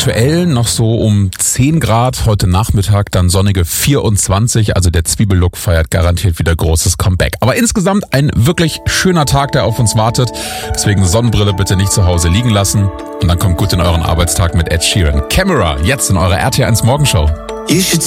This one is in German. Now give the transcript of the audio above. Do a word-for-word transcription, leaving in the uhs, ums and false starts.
aktuell noch so um zehn Grad, heute Nachmittag dann sonnige vierundzwanzig, also der Zwiebellook feiert garantiert wieder großes Comeback. Aber insgesamt ein wirklich schöner Tag, der auf uns wartet, deswegen Sonnenbrille bitte nicht zu Hause liegen lassen und dann kommt gut in euren Arbeitstag mit Ed Sheeran. Camera, jetzt in eurer R T eins Morgenshow. You should